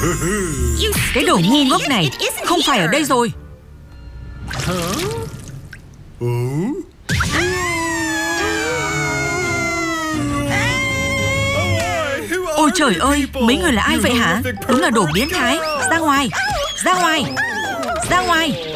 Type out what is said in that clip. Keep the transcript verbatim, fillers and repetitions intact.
Cái đồ ngu ngốc này không phải ở đây rồi. Ôi trời ơi, mấy người là ai vậy hả? Đúng là đồ biến thái. Ra ngoài, ra ngoài, ra ngoài.